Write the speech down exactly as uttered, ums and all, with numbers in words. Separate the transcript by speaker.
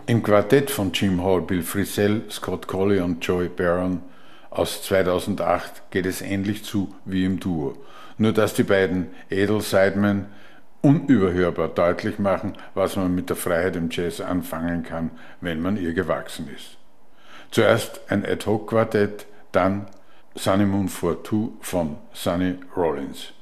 Speaker 1: Im Quartett von Jim Hall, Bill Frisell, Scott Colley und Joey Baron aus zweitausendacht geht es ähnlich zu wie im Duo, nur dass die beiden Edel-Sidemen unüberhörbar deutlich machen, was man mit der Freiheit im Jazz anfangen kann, wenn man ihr gewachsen ist. Zuerst ein Ad-Hoc-Quartett, dann Sunny Moon for Two von Sonny Rollins.